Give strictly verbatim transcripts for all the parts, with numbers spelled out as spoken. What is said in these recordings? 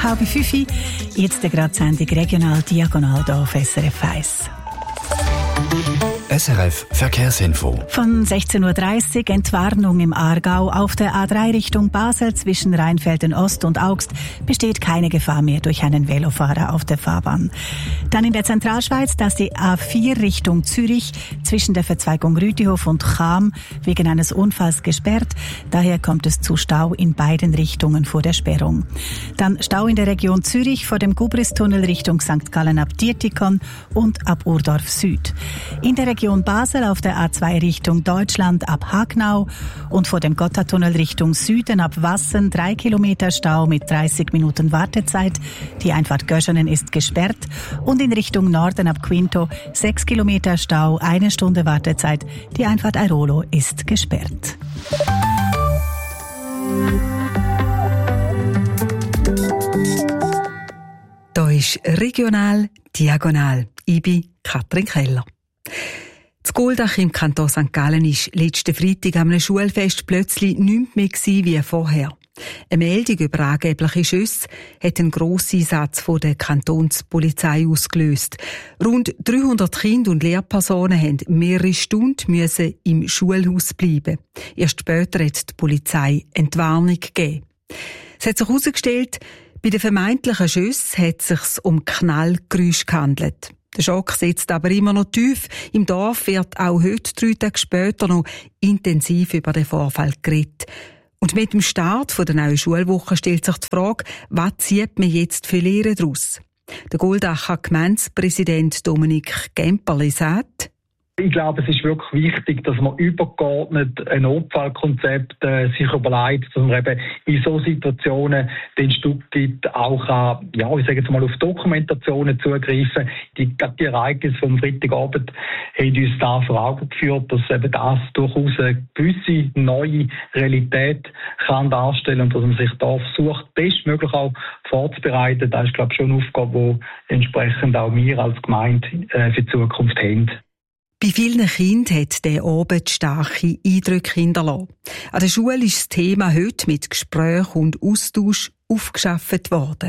halb fünf. Jetzt gerade die Sendung Regional Diagonal hier auf S R F eins. S R F Verkehrsinfo. Von sechzehn Uhr dreißig Entwarnung im Aargau. Auf der A drei Richtung Basel zwischen Rheinfelden Ost und Augst besteht keine Gefahr mehr durch einen Velofahrer auf der Fahrbahn. Dann in der Zentralschweiz, dass die A vier Richtung Zürich zwischen der Verzweigung Rütihof und Cham wegen eines Unfalls gesperrt. Daher kommt es zu Stau in beiden Richtungen vor der Sperrung. Dann Stau in der Region Zürich vor dem Gubristunnel Richtung Sankt Gallen ab Dietikon und ab Urdorf Süd. In der Region Basel auf der A zwei Richtung Deutschland ab Hagnau und vor dem Gotthardtunnel Richtung Süden ab Wassen drei Kilometer Stau mit dreißig Minuten Wartezeit. Die Einfahrt Göschenen ist gesperrt und in Richtung Norden ab Quinto sechs Kilometer Stau, eine Stunde Wartezeit. Die Einfahrt Airolo ist gesperrt. Da ist Regional Diagonal. Ich bin Katrin Keller. Das Goldach im Kanton Sankt Gallen war letzten Freitag am Schulfest plötzlich nicht mehr wie vorher. Eine Meldung über angebliche Schüsse hat einen Grosseinsatz von der Kantonspolizei ausgelöst. Rund dreihundert Kinder und Lehrpersonen mussten mehrere Stunden müssen im Schulhaus bleiben. Erst später hat die Polizei Entwarnung gegeben. Es hat sich herausgestellt, bei den vermeintlichen Schüssen hat es sich um Knallgeräusche gehandelt. Der Schock sitzt aber immer noch tief. Im Dorf wird auch heute, drei Tage später, noch intensiv über den Vorfall geredet. Und mit dem Start der neuen Schulwoche stellt sich die Frage, was zieht man jetzt für Lehren daraus? Der Goldacher Gemeindepräsident Dominik Gemperli sagt: Ich glaube, es ist wirklich wichtig, dass man übergeordnet ein Notfallkonzept äh, sich überlegt, dass man eben in so Situationen den Stück gibt, auch an, ja, ich sage jetzt mal, auf Dokumentationen zugreifen. Die, die Ereignisse vom Freitagabend haben uns da vor Augen geführt, dass eben das durchaus eine gewisse neue Realität kann darstellen und dass man sich da versucht, bestmöglich auch vorzubereiten. Das ist, glaube ich, schon eine Aufgabe, die entsprechend auch wir als Gemeinde äh, für die Zukunft haben. Bei vielen Kindern hat der Abend starke Eindrücke hinterlassen. An der Schule ist das Thema heute mit Gespräch und Austausch aufgeschafft worden.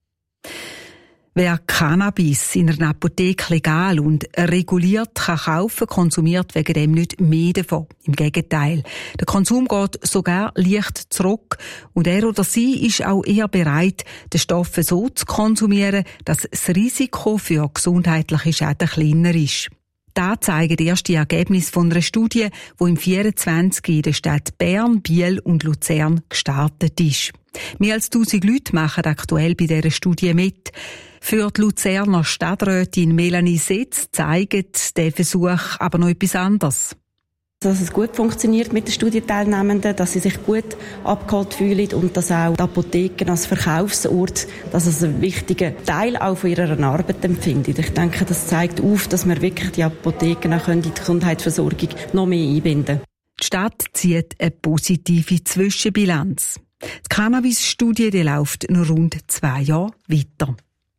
Wer Cannabis in einer Apotheke legal und reguliert kann kaufen, konsumiert wegen dem nicht mehr davon. Im Gegenteil. Der Konsum geht sogar leicht zurück und er oder sie ist auch eher bereit, den Stoff so zu konsumieren, dass das Risiko für gesundheitliche Schäden kleiner ist. Da zeigen die ersten Ergebnisse von einer Studie, die im vierundzwanzig in der Stadt Bern, Biel und Luzern gestartet ist. Mehr als tausend Leute machen aktuell bei dieser Studie mit. Für die Luzerner Stadträtin Melanie Setz zeigt der Versuch aber noch etwas anderes. Dass es gut funktioniert mit den Studienteilnehmenden, dass sie sich gut abgeholt fühlen und dass auch die Apotheken als Verkaufsort, dass es einen wichtigen Teil auch von ihrer Arbeit empfinden. Ich denke, das zeigt auf, dass wir wirklich die Apotheken auch in die Gesundheitsversorgung noch mehr einbinden können. Die Stadt zieht eine positive Zwischenbilanz. Die Cannabis-Studie die läuft noch rund zwei Jahre weiter.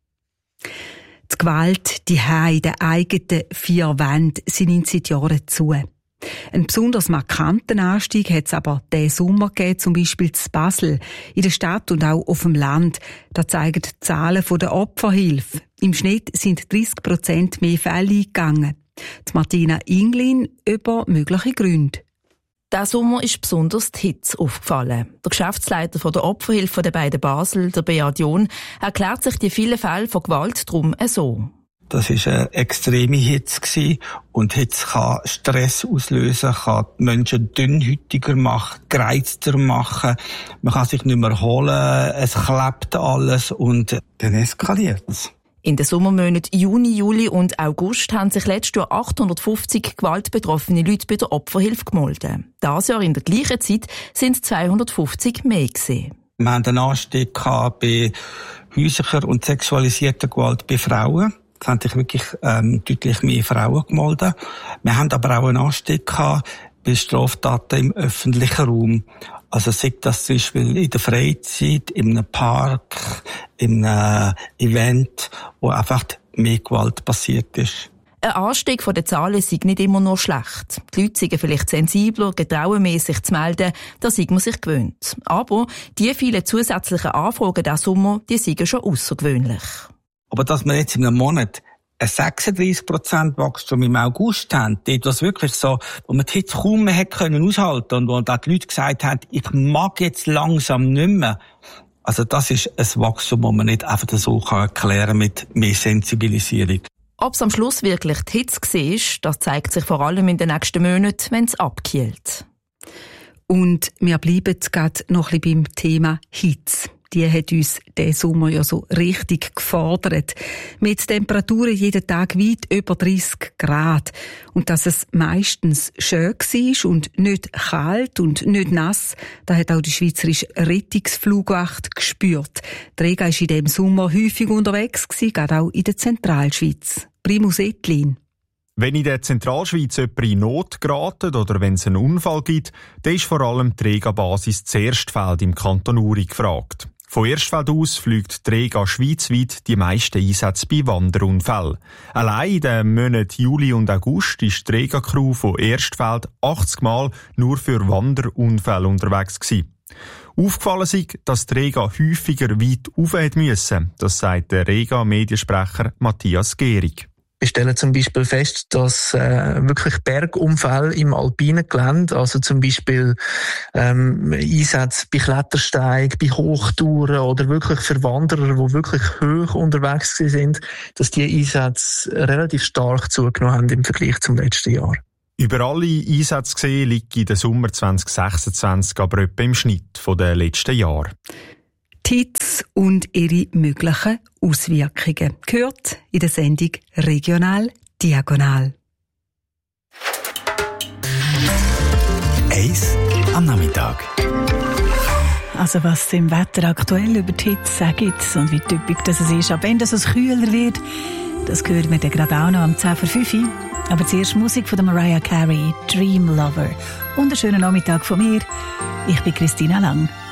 Die Gewalt, die in den eigenen vier Wänden, sie nimmt seit Jahren zu. Einen besonders markanten Anstieg hat es aber diesen Sommer gegeben, zum Beispiel in Basel, in der Stadt und auch auf dem Land. Da zeigen die Zahlen von der Opferhilfe. Im Schnitt sind dreißig Prozent mehr Fälle eingegangen. Die Martina Inglin über mögliche Gründe. Diesen Sommer ist besonders die Hitze aufgefallen. Der Geschäftsleiter von der Opferhilfe der beiden Basel, der Beat John, erklärt sich die vielen Fälle von Gewalt drum so. Das war eine extreme Hitze und Hitze kann Stress auslösen, kann die Menschen dünnhäutiger machen, gereizter machen. Man kann sich nicht mehr erholen, es klebt alles und dann eskaliert es. In den Sommermonaten Juni, Juli und August haben sich letztes Jahr achthundertfünfzig gewaltbetroffene Leute bei der Opferhilfe gemeldet. Dieses Jahr in der gleichen Zeit sind es zweihundertfünfzig mehr gewesen. Wir haben einen Anstieg bei häuslicher und sexualisierter Gewalt bei Frauen. Es haben sich wirklich ähm, deutlich mehr Frauen gemeldet. Wir haben aber auch einen Anstieg gehabt bei Straftaten im öffentlichen Raum. Also sei das zum Beispiel in der Freizeit, in einem Park, in einem Event, wo einfach mehr Gewalt passiert ist. Ein Anstieg der Zahlen sei nicht immer nur schlecht. Die Leute sind vielleicht sensibler, getrauen mehr, sich zu melden, da sind man sich gewöhnt. Aber die vielen zusätzlichen Anfragen diesen Sommer, die sind schon außergewöhnlich. Aber dass wir jetzt in einem Monat ein sechsunddreissig Prozent Wachstum im August haben, dort was wirklich so, wo man die Hitze kaum mehr hätte können aushalten und wo dann die Leute gesagt haben, ich mag jetzt langsam nicht mehr. Also das ist ein Wachstum, das man nicht einfach so erklären kann mit mehr Sensibilisierung. Ob es am Schluss wirklich die Hitze war, das zeigt sich vor allem in den nächsten Monaten, wenn es abkühlt. Und wir bleiben gerade noch ein bisschen beim Thema Hitze. Die hat uns diesen Sommer ja so richtig gefordert. Mit Temperaturen jeden Tag weit über dreissig Grad. Und dass es meistens schön war und nicht kalt und nicht nass, da hat auch die Schweizerische Rettungsflugwacht gespürt. Die Rega war in diesem Sommer häufig unterwegs, gerade auch in der Zentralschweiz. Primus Ettlin. Wenn in der Zentralschweiz jemand in Not geratet oder wenn es einen Unfall gibt, dann ist vor allem die Rega-Basis Zerstfeld im Kanton Uri gefragt. Von Erstfeld aus fliegt die Rega schweizweit die meisten Einsätze bei Wanderunfällen. Allein in den Monaten Juli und August ist die Rega-Crew von Erstfeld achtzig Mal nur für Wanderunfälle unterwegs gewesen. Aufgefallen ist, dass die Rega häufiger weit rauf musste. Das sagt der Rega-Mediensprecher Matthias Gehrig. Wir stellen zum Beispiel fest, dass äh, wirklich Bergunfälle im alpinen Gelände, also zum Beispiel ähm, Einsätze bei Klettersteigen, bei Hochtouren oder wirklich für Wanderer, die wirklich hoch unterwegs sind, dass die Einsätze relativ stark zugenommen haben im Vergleich zum letzten Jahr. Über alle Einsätze gesehen liegt in der Sommer zwanzig sechsundzwanzig aber etwa im Schnitt von den letzten Jahren. Die Hitze und ihre möglichen Auswirkungen gehört in der Sendung Regional Diagonal. Eis am Nachmittag. Also was im Wetter aktuell über die Hitze sagt und wie typisch das ist. Aber wenn es kühler wird, das hören wir dann gerade auch noch am zehn vor fünf. Aber zuerst Musik von der Mariah Carey, Dream Lover. Und einen schönen Nachmittag von mir. Ich bin Christina Lang.